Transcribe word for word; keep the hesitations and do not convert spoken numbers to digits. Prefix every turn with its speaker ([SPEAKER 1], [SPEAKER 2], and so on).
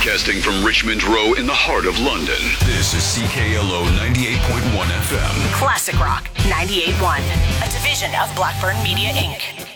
[SPEAKER 1] Broadcasting from Richmond Row in the heart of London. This is C K L O ninety-eight point one F M.
[SPEAKER 2] Classic Rock ninety-eight point one, a division of Blackburn Media, Incorporated.